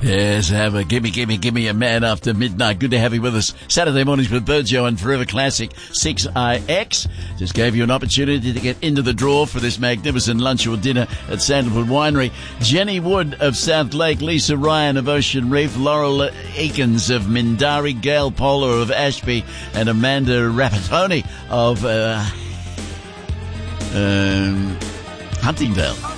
Yes, have a gimme a man after midnight. Good to have you with us. Saturday mornings with Burjo and Forever Classic 6IX. Just gave you an opportunity to get into the draw for this magnificent lunch or dinner at Sandalwood Winery. Jenny Wood of South Lake, Lisa Ryan of Ocean Reef, Laurel Eakins of Mindari, Gail Polar of Ashby, and Amanda Rapatoni of Huntingdale.